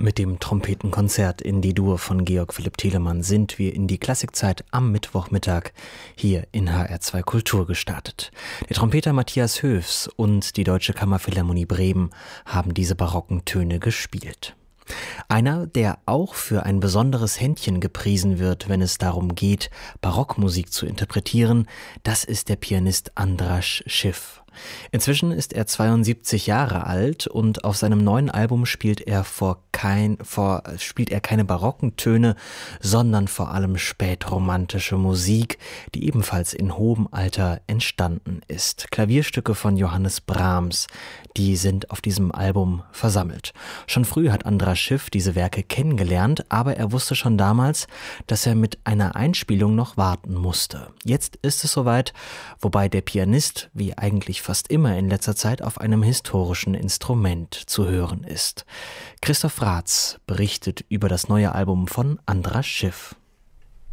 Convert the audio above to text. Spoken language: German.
Mit dem Trompetenkonzert in D-Dur von Georg Philipp Telemann sind wir in die Klassikzeit am Mittwochmittag hier in HR2 Kultur gestartet. Der Trompeter Matthias Höfs und die Deutsche Kammerphilharmonie Bremen haben diese barocken Töne gespielt. Einer, der auch für ein besonderes Händchen gepriesen wird, wenn es darum geht, Barockmusik zu interpretieren, das ist der Pianist Andras Schiff. Inzwischen ist er 72 Jahre alt und auf seinem neuen Album spielt er keine barocken Töne, sondern vor allem spätromantische Musik, die ebenfalls in hohem Alter entstanden ist. Klavierstücke von Johannes Brahms, die sind auf diesem Album versammelt. Schon früh hat Andras Schiff diese Werke kennengelernt, aber er wusste schon damals, dass er mit einer Einspielung noch warten musste. Jetzt ist es soweit, wobei der Pianist, wie eigentlich fast immer in letzter Zeit, auf einem historischen Instrument zu hören ist. Christoph Raths berichtet über das neue Album von Andras Schiff.